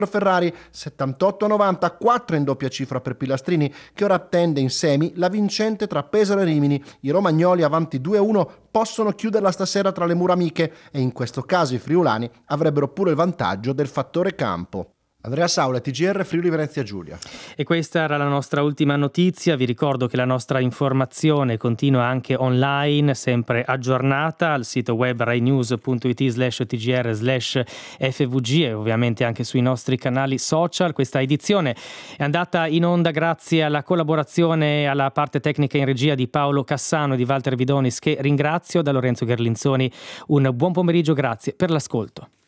Ferrari 78-90, 4 in doppia cifra per Pilastrini, che ora attende in semi la vincente tra Pesaro e Rimini. I romagnoli avanti 2-1 possono chiuderla stasera tra le mura amiche e in questo caso i friulani avrebbero pure il vantaggio del fattore campo. Andrea Saula, TGR Friuli Venezia Giulia. E questa era la nostra ultima notizia. Vi ricordo che la nostra informazione continua anche online, sempre aggiornata al sito web rainews.it/tgr/fvg e ovviamente anche sui nostri canali social. Questa edizione è andata in onda grazie alla collaborazione alla parte tecnica in regia di Paolo Cassano e di Walter Vidonis, che ringrazio. Da Lorenzo Gherlinzoni un buon pomeriggio, grazie per l'ascolto.